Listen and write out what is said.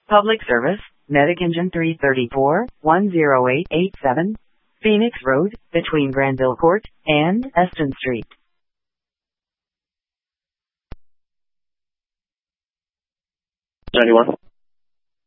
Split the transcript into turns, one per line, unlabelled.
Public Service, Medic Engine 334, 10887, Phoenix Road, between Granville Court and Eston Street.
91.